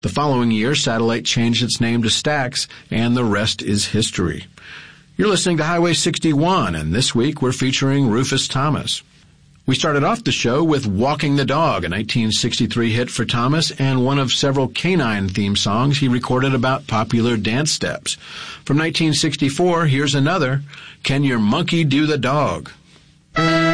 The following year, Satellite changed its name to Stax, and the rest is history. You're listening to Highway 61, and this week we're featuring Rufus Thomas. We started off the show with Walking the Dog, a 1963 hit for Thomas, and one of several canine theme songs he recorded about popular dance steps. From 1964, here's another, Can Your Monkey Do the Dog?